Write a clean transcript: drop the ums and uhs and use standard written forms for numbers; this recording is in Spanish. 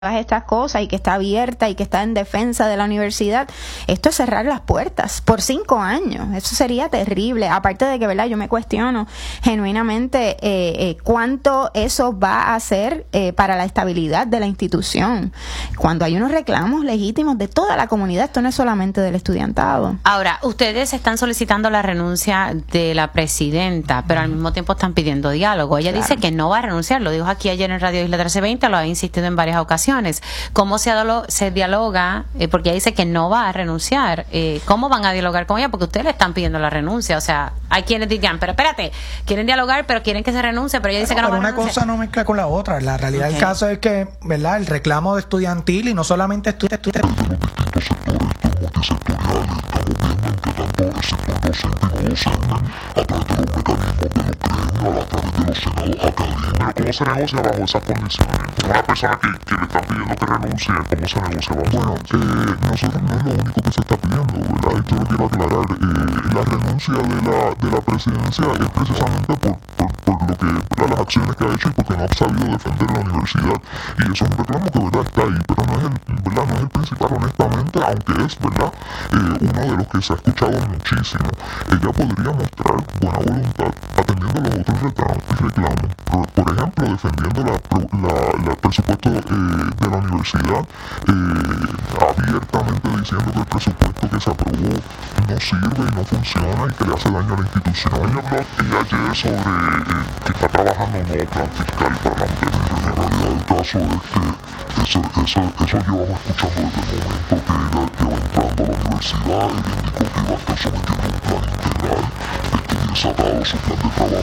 estas cosas y que está abierta y que está en defensa de la universidad, esto es cerrar las puertas por 5 años. Eso sería terrible. Aparte de que, ¿verdad?, yo me cuestiono genuinamente cuánto eso va a hacer para la estabilidad de la institución. Cuando hay unos reclamos legítimos de toda la comunidad, esto no es solamente del estudiantado. Ahora, ustedes están solicitando la renuncia de la presidenta, pero al mismo tiempo están pidiendo diálogo. Ella dice que no va a renunciar, lo dijo aquí ayer en Radio Isla 1320, lo ha insistido en varias ocasiones. ¿Cómo se dialoga? Porque ella dice que no va a renunciar. ¿Cómo van a dialogar con ella? Porque ustedes le están pidiendo la renuncia. O sea, hay quienes dirían, pero espérate, quieren dialogar, pero quieren que se renuncie, pero ella dice que no va a renunciar. Una cosa no mezcla con la otra. La realidad del caso es que, ¿verdad?, el reclamo estudiantil, y no solamente estudiantil, ¿Cómo se negocia bajo esas condiciones? Una persona que le está pidiendo que renuncie, ¿cómo se negocia bajo eso? Nosotros no es lo único que se está pidiendo, ¿verdad? Esto lo quiero aclarar. La renuncia de la presidencia es precisamente por lo que, ¿verdad?, las acciones que ha hecho y porque no ha sabido defender la universidad. Y eso es un reclamo que, ¿verdad?, está ahí, pero no es el principal, honestamente, aunque es, ¿verdad?, uno de los que se ha escuchado muchísimo. Ella podría mostrar buena voluntad atendiendo los otros reclamos. Por ejemplo, defendiendo el presupuesto de la universidad, abiertamente diciendo que el presupuesto que se aprobó no sirve y no funciona y que le hace daño a la institución. Ella habló ayer sobre que está trabajando un nuevo plan fiscal para mantener. La realidad del caso es que eso llevamos escuchando desde el momento que ella lleva entrando a la universidad. Ella indicó que iba a estar sometiendo un plan integral, que estuviese atado su plan de trabajo